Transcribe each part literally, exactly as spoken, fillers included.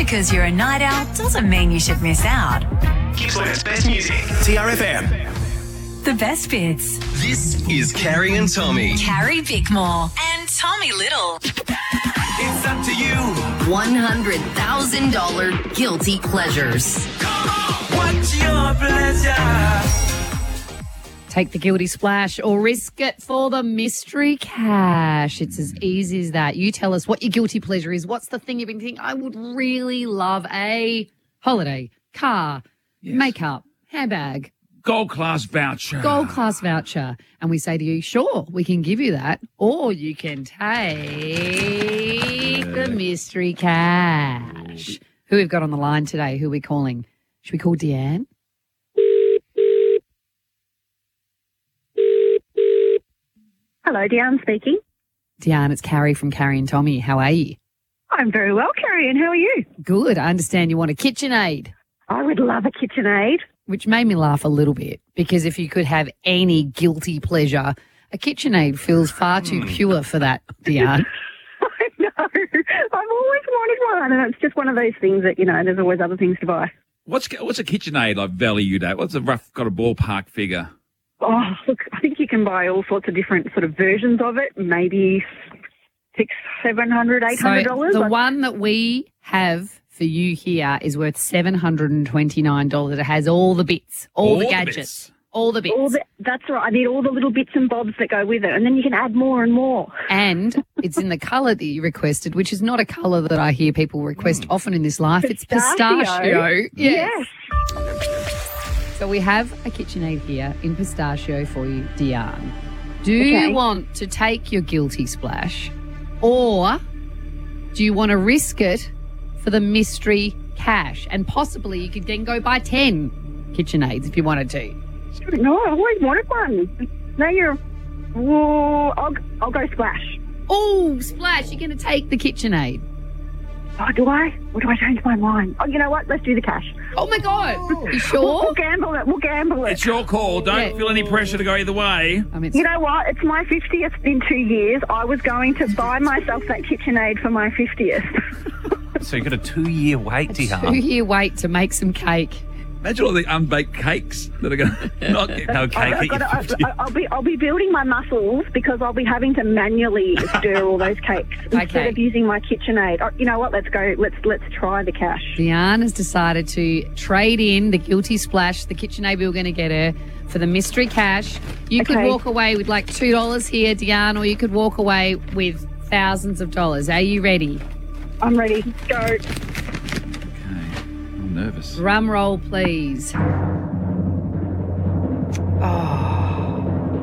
because you're a night owl doesn't mean you should miss out. Gippsland's best music. T R F M. The best bits. This is Carrie and Tommy. Carrie Bickmore and Tommy Little. It's up to you. one hundred thousand dollars guilty pleasures. Come on. What's your pleasure? Take the guilty splash or risk it for the mystery cash. It's as easy as that. You tell us what your guilty pleasure is. What's the thing you've been thinking? I would really love a holiday, car, Yes. makeup, handbag, Gold class voucher. gold class voucher. And we say to you, sure, we can give you that. Or you can take the mystery cash. Who we've got on the line today? Who are we calling? Should we call Deanne? Hello, Deanne speaking. Deanne, it's Carrie from Carrie and Tommy. How are you? I'm very well, Carrie, and how are you? Good. I understand you want a KitchenAid, I would love a KitchenAid. which made me laugh a little bit because if you could have any guilty pleasure, a KitchenAid feels far too pure for that, Deanne. I know. I've always wanted one, and it's just one of those things that, you know, there's always other things to buy. What's what's a KitchenAid like value you at? What's a rough got a ballpark figure? Oh, look, I think you can buy all sorts of different sort of versions of it, maybe six, seven hundred, eight hundred dollars. So the one that we have for you here is worth seven hundred and twenty-nine dollars. It has all the bits, all, All the the gadgets, bits. all the bits. All the, that's right. I need all the little bits and bobs that go with it, and then you can add more and more. And it's in the colour that you requested, which is not a colour that I hear people request often in this life. It's Pistachio. pistachio. Yes. So we have a KitchenAid here in pistachio for you, Deanne. Do Okay. you want to take your guilty splash or do you want to risk it for the mystery cash? And possibly you could then go buy ten KitchenAids if you wanted to. No, I always wanted one. Now you're... Whoa, I'll, I'll go splash. Oh, splash, you're going to take the KitchenAid. Oh, do I? Or do I change my mind? Oh, you know what? Let's do the cash. Oh, my God. You We'll, sure? we'll gamble it. We'll gamble it. It's your call. Don't Yeah. feel any pressure to go either way. I mean, You know what? It's my fiftieth in two years. I was going to buy myself that KitchenAid for my fiftieth. So you've got a two-year wait, Deanne. two-year wait to make some cake. Imagine all the unbaked cakes that are going to not get No cake I've at got your to, fifty. I- I'll be I'll be building my muscles because I'll be having to manually stir all those cakes instead Okay. of using my KitchenAid. Oh, you know what? Let's go. Let's let's try the cash. Deanne has decided to trade in the guilty splash, the KitchenAid we were going to get her, for the mystery cash. You could Okay. walk away with like two dollars here, Deanne, or you could walk away with thousands of dollars. Are you ready? I'm ready. Go. Okay. I'm nervous. Drum roll, please. Oh.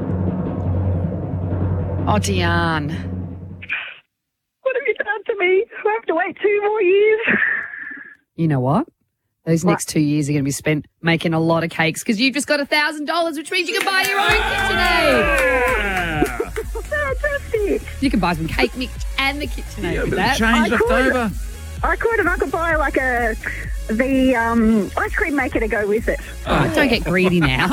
Oh, Deanne. What have you done to me? I have to wait two more years. You know what? Those What? next two years are going to be spent making a lot of cakes because you've just got a thousand dollars, which means you can buy your own KitchenAid. Fantastic. You can buy some cake mix and the KitchenAid Yeah, with but that. change I left could. over. I could and I could buy like a the um, ice cream maker to go with it. Oh, don't get greedy now.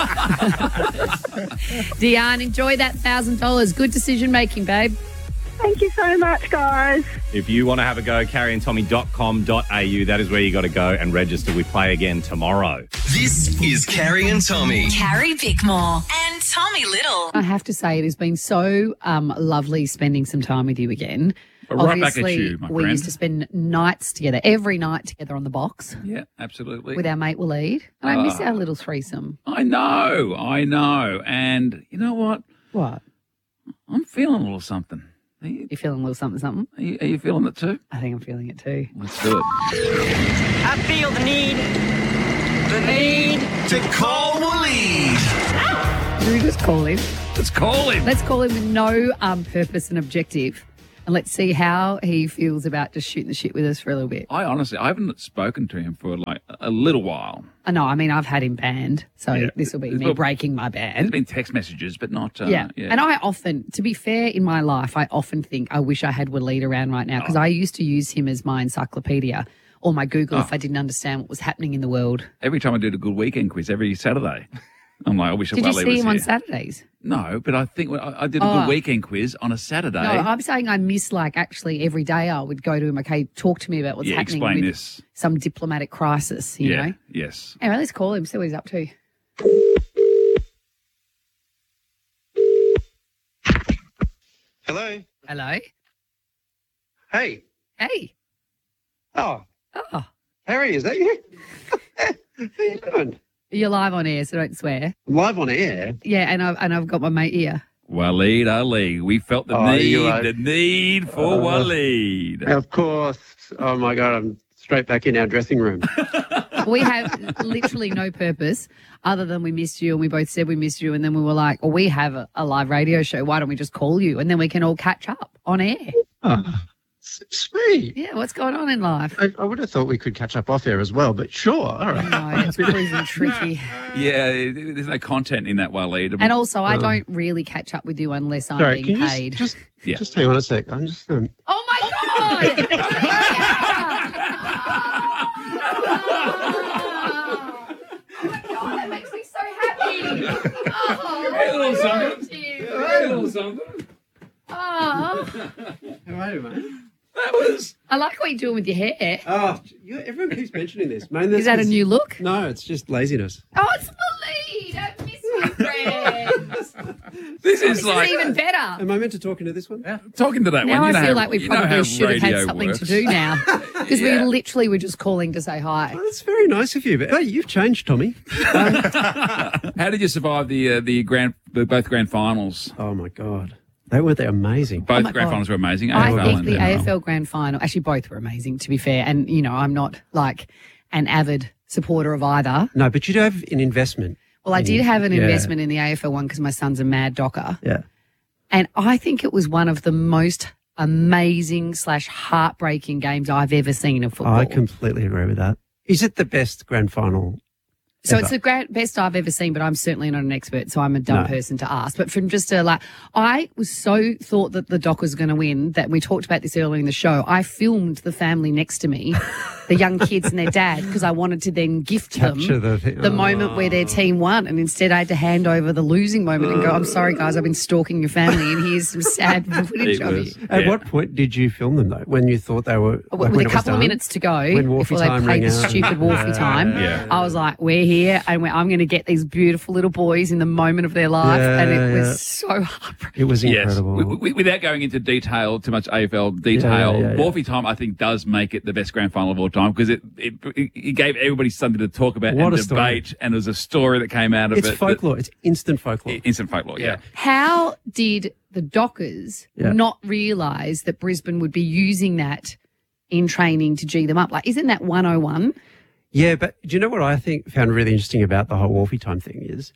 Deanne, enjoy that one thousand dollars. Good decision making, babe. Thank you so much, guys. If you want to have a go, carrie and tommy dot com dot a u. That is where you got to go and register. We play again tomorrow. This is Carrie and Tommy. Carrie Bickmore and Tommy Little. I have to say, it has been so um, lovely spending some time with you again. Right back at Obviously, you, my we friend. used to spend nights together, every night together on the box Yeah, absolutely. with our mate Waleed. And I miss Ah. our little threesome. I know, I know. And you know what? What? I'm feeling a little something. Are you, You feeling a little something, something? are you, are you feeling it too? I think I'm feeling it too. Let's do it. I feel the need, the need. To call Waleed. Should we just call him? Let's call him. Let's call him with no um, purpose and objective. And let's see how he feels about just shooting the shit with us for a little bit. I honestly, I haven't spoken to him for like a little while. I know, I mean, I've had him banned, so Yeah. this will be It's me well- breaking my There's ban. been text messages, but not. Uh, Yeah. yeah. And I often, to be fair, in my life, I often think I wish I had Waleed around right now because Oh. I used to use him as my encyclopedia or my Google Oh. if I didn't understand what was happening in the world. Every time I do the Good Weekend quiz every Saturday. I'm like, I wish Did you Wally see was him on here. Saturdays? No, but I think I, I did a Oh. good weekend quiz on a Saturday. No, I'm saying I miss like actually every day I would go to him. Okay, talk to me about what's yeah, happening explain with this. some diplomatic crisis. You yeah, know. yes. Anyway, let's call him. See what he's up to. Hello. Hello. Hey. Hey. Oh, Oh, Harry, is that you? How you doing? you're live on air, so don't swear. Live on air. Yeah, and I've and I've got my mate here. Waleed Ali. We felt the Oh, need, you are- the need for Uh, Waleed. Of course. Oh my God, I'm straight back in our dressing room. We have literally no purpose other than we missed you, and we both said we missed you, and then we were like, well, we have a, a live radio show. Why don't we just call you, and then we can all catch up on air? Oh, s- sweet. Yeah, what's going on in life? I, I would have thought we could catch up off air as well, but sure. All right. No, it's proving tricky. Yeah, it- there's no content in that Waleed. And also, I don't really catch up with you unless I'm Sorry, being can you paid. just, just, Yeah. just hang on a sec. I'm just um, Oh my god! Oh my god, that makes me so happy. Oh, Hey, little something. thank you. Hey, little something. Oh, how are you, mate? That was. I like what you're doing with your hair. Oh, you, everyone keeps mentioning this. Man, Is that a new look? No, it's just laziness. Oh, it's the lead. I miss my friends. This is This like is even better. Am I meant to talk into this one? talking to that Now one. You I know feel how- like we you know how probably should have had radio something works. to do now. Because Yeah. we literally were just calling to say hi. Oh, that's very nice of you. But hey, you've changed, Tommy. How did you survive the uh, the grand the both grand finals? Oh my God, they weren't they amazing? Both my grand God. finals were amazing. I A F L think and the N F L. A F L grand final, actually both were amazing, to be fair. And, you know, I'm not like an avid supporter of either. No, but you do have an investment. Well, I in- did have an yeah, investment in the A F L one because my son's a mad docker. Yeah. And I think it was one of the most amazing slash heartbreaking games I've ever seen of football. I completely agree with that. Is it the best grand final? So ever? it's the great, best I've ever seen, but I'm certainly not an expert, so I'm a dumb No. person to ask. But from just a like, I was so thought that the Doc was going to win that we talked about this earlier in the show. I filmed the family next to me, the young kids and their dad, because I wanted to then gift Capture them the- the, moment where their team won, and instead I had to hand over the losing moment and go, "I'm sorry, guys, I've been stalking your family, and here's some sad footage It of was- you." At Yeah. what point did you film them though? When you thought they were like, With when a it was couple of done? minutes to go When Wolfie before they time played rang the out. stupid Wolfie time, Yeah. I was like, we're here and we're, I'm going to get these beautiful little boys in the moment of their life. Yeah, and it was yeah. so heartbreaking. It was Yes. incredible. W- w- without going into detail, too much A F L detail, Yeah, yeah, yeah, yeah. Wolfie time, I think, does make it the best grand final of all time because it, it, it gave everybody something to talk about What and a story. debate, and there was a story that came out of It's it. folklore. It's instant folklore. that- instant folklore, yeah. How did the Dockers Yeah. not realise that Brisbane would be using that in training to G them up? Like, isn't that one oh one? Yeah, but do you know what I think found really interesting about the whole Wolfie time thing is,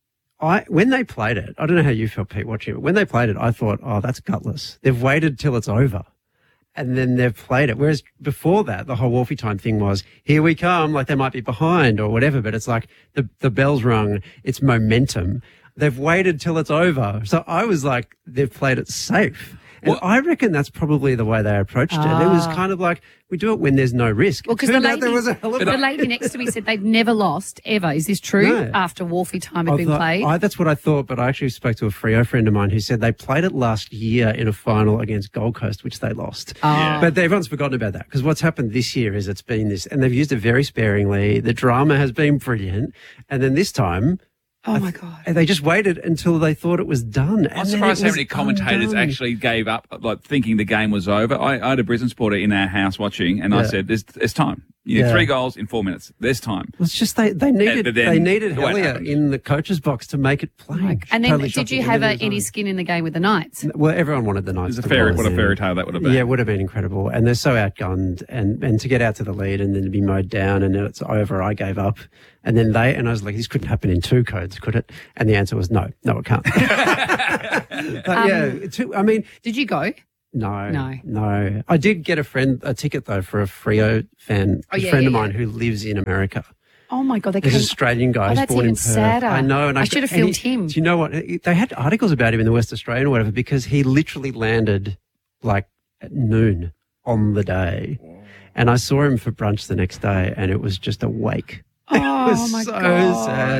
I when they played it, I don't know how you felt, Pete, watching it. But when they played it, I thought, oh, that's gutless. They've waited till it's over, and then they've played it. Whereas before that, the whole Wolfie time thing was, here we come, like they might be behind or whatever. But it's like the the bell's rung. It's momentum. They've waited till it's over. So I was like, they've played it safe. And Well- I reckon that's probably the way they approached it. It was kind of like, we do it when there's no risk. Well, because the Turned out lady, there was a hell of a the lady next to me said they've never lost ever. Is this true? No. After Wolfie time had I been thought- played? I, that's what I thought, but I actually spoke to a Freo friend of mine who said they played it last year in a final against Gold Coast, which they lost. Oh. But everyone's forgotten about that because what's happened this year is it's been this, and they've used it very sparingly. The drama has been brilliant. And then this time, Oh my God. they just waited until they thought it was done. I'm surprised how many commentators actually gave up, like thinking the game was over. I, I had a Brisbane supporter in our house watching, and I Yeah. said, "There's, there's time. You need Yeah. three goals in four minutes. There's time." It's just they, they needed but then they needed it won't Hellier happen. in the coach's box to make it play. And then Totally did shocking. you And have then a, it was any on. skin in the game with the Knights? Well, everyone wanted the Knights It was a to fairy, win. what a fairy tale that would have been. Yeah, it would have been incredible. And they're so outgunned, and, and to get out to the lead and then to be mowed down and then it's over, I gave up. And then they, and I was like, this couldn't happen in two codes, could it? And the answer was no, no, it can't. But yeah, two, I mean, Did you go? no, No. no. I did get a friend, a ticket though, for a Freo fan, Oh, a yeah, friend yeah, of yeah. mine who lives in America. Oh my God, they This came. Australian guy Oh, who's that's born even in Perth. sadder. I know, and I should have and he- filmed him. Do you know what? They had articles about him in the West Australian or whatever because he literally landed like at noon on the day, and I saw him for brunch the next day, and it was just a wake. Oh it was my so God. sad.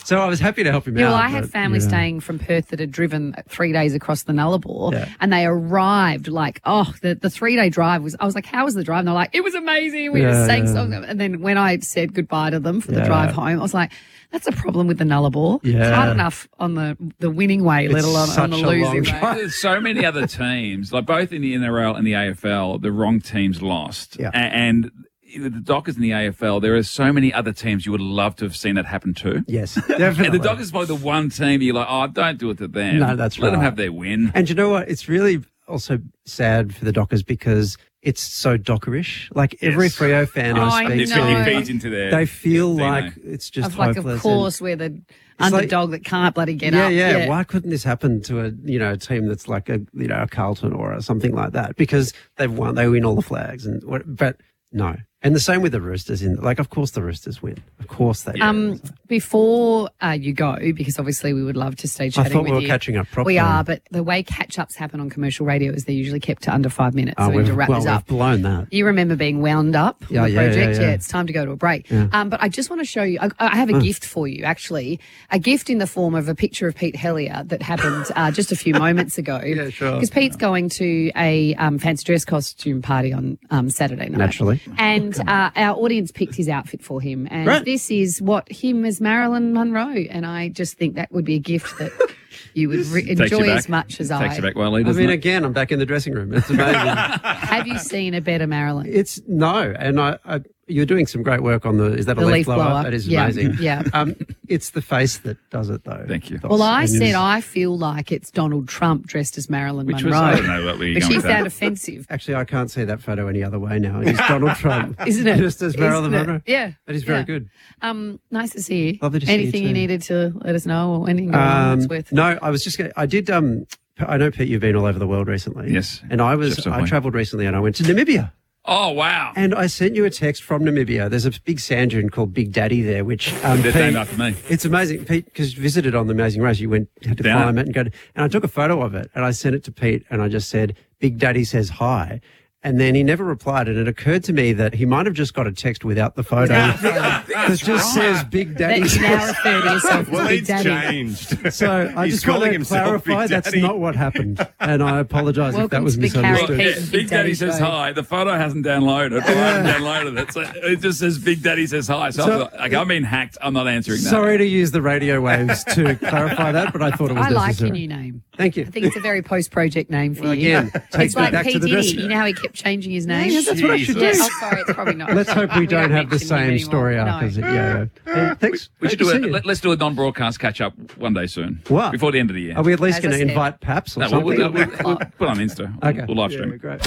So I was happy to help him Yeah, out. well, I had but, family you know. staying from Perth that had driven three days across the Nullarbor, Yeah. and they arrived like, oh, the, the three day drive was. I was like, how was the drive? And they're like, it was amazing. We Yeah, just sang yeah. songs, and then when I said goodbye to them for the Yeah. drive home, I was like, that's a problem with the Nullarbor. It's Yeah. hard enough on the the winning way, let It's alone on the such a long losing drive. way. There's so many other teams, like both in the N R L and the A F L, the wrong teams lost. Yeah. A- And the Dockers in the A F L, there are so many other teams you would love to have seen that happen to. Yes, definitely. And the Dockers is probably the one team you're like, oh, don't do it to them. No, that's Let them right. have their win. And you know what? It's really also sad for the Dockers because it's so Dockerish. Like every Yes. Freo fan Oh, I I speak It, know. it to, feeds into their. they feel their D N A. like it's just Of like, hopeless. of course, we're the like- underdog that can't bloody get yeah, up. yeah, Why couldn't this happen to a you know a team that's like a you know a Carlton or a, something like that? Because they've won, they win all the flags, and what, but no. And the same with the Roosters. In like, of course, the Roosters win. Of course they. do. Um, before uh, you go, because obviously we would love to stay I chatting thought with we were you. catching up properly. We are, but the way catch-ups happen on commercial radio is they're usually kept to under five minutes. Oh, so we need we've, to wrap well, this we've up. blown that. You remember being wound up on Yeah, the yeah, yeah, project? yeah. It's time to go to a break. Yeah. Um, but I just want to show you, I, I have a gift for you, actually. A gift in the form of a picture of Pete Hellier that happened uh, just a few moments ago. Yeah, sure. Because Pete's going to a um, fancy dress costume party on um, Saturday night. Naturally. And uh, our audience picked his outfit for him. And Right. this is what him as Marilyn Monroe. And I just think that would be a gift that you would re- Takes you enjoy back. as much as Takes I. you back well, Lee, I doesn't mean, it? again, I'm back in the dressing room. It's amazing. Have you seen a better Marilyn? It's no, and I, I you're doing some great work on the. Is that a The leaf, leaf blower? blower. That is Yeah. amazing. Yeah. Um, it's the face that does it, though. Thank you. Well, I And said it's- I feel like it's Donald Trump dressed as Marilyn Which was, Monroe. I don't know what we but going she with that. found offensive, Actually, I can't see that photo any other way now. It's Donald Trump, isn't it? Just as Marilyn Isn't it? Monroe. Yeah, That is very Yeah. good. Um, nice to see you. Lovely to see you Anything you, too. needed to let us know, or anything going on Um, that's worth? no, I was just. Gonna, I did. Um, I know, Pete, you've been all over the world recently. Yes. And I was. Jeff I Software. travelled recently, and I went to Namibia. Oh, wow. And I sent you a text from Namibia. There's a big sand dune called Big Daddy there, which um, They're Pete- named after me. It's amazing, Pete, because you visited on the Amazing Race. You went had to Down climb it. it and go. To, and I took a photo of it and I sent it to Pete and I just said, "Big Daddy says hi." And then he never replied, and it occurred to me that he might have just got a text without the photo that just says Big Daddy. That you now refer to yourself Well, as Big it's Daddy. changed. So I He's just want calling to himself clarify Big that's Daddy. not what happened, and I apologise if that Welcome was to the Carrie misunderstood. Pete Yeah, and Big Big Daddy Daddy says show. hi. The photo hasn't downloaded. I haven't downloaded it. So it just says Big Daddy says hi. So, So- I'm like, okay, I'm being hacked. I'm not answering that. Sorry to use the radio waves to clarify that, but I thought it was I like necessary. your new name. Thank you. I think it's a very post-project name for Well, you. again, takes it's me like back P. to the Diddy. dressing You know how he kept changing his name? Yeah, that's what I should Yeah. do. Oh, sorry, it's probably not. Let's hope we don't have the mention him same anymore. story No. after. Yeah, yeah. yeah. Thanks. We Great should to do see it. you. Let, let's do a non-broadcast catch up one day soon. What? Before the end of the year. Are we at least As going I to said. invite Paps or No, something? we'll, we'll, we'll, we'll put on Insta. okay. We'll live Yeah, stream. great.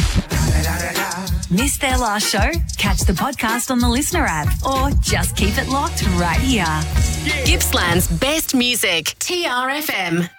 Missed their last show? Catch the podcast on the Listener app or just keep it locked right here. Gippsland's best music. T R F M.